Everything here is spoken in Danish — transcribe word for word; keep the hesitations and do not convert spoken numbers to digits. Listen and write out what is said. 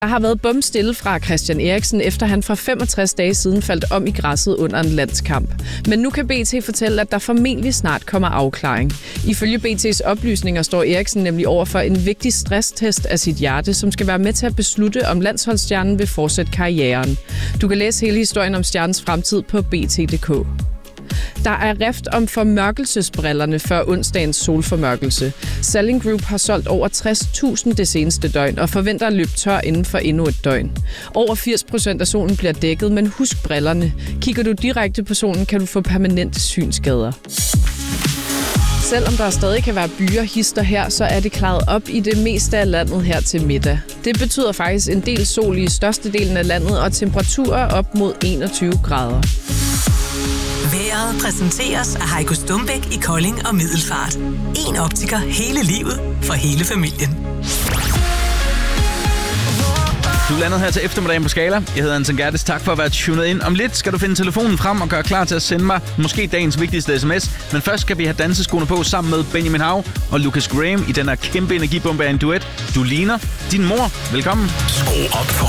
Der har været bumstille fra Christian Eriksen, efter han for femogtres dage siden faldt om i græsset under en landskamp. Men nu kan B T fortælle, at der formentlig snart kommer afklaring. Ifølge B T's oplysninger står Eriksen nemlig over for en vigtig stresstest af sit hjerte, som skal være med til at beslutte, om landsholdsstjernen vil fortsætte karrieren. Du kan læse hele historien om stjernens fremtid på b t punktum d k. Der er rift om formørkelsesbrillerne før onsdagens solformørkelse. Salling Group har solgt over tres tusind det seneste døgn og forventer at løbe tør inden for endnu et døgn. Over firs procent af solen bliver dækket, men husk brillerne. Kigger du direkte på solen, kan du få permanente synskader. Selvom der stadig kan være byer hister her, så er det klaret op i det meste af landet her til middag. Det betyder faktisk en del sol i størstedelen af landet og temperaturer op mod enogtyve grader. Vejret præsenteres af Heiko Stumbæk i Kolding og Middelfart. En optiker hele livet for hele familien. Du lander her til eftermiddagen på Skala. Jeg hedder Anton Gerdes. Tak for at være tunet ind. Om lidt skal du finde telefonen frem og gøre klar til at sende mig måske dagens vigtigste sms. Men først skal vi have danseskoene på sammen med Benjamin Hav og Lucas Graham i den her kæmpe energibombe af en duet. Du ligner din mor. Velkommen. Skru op for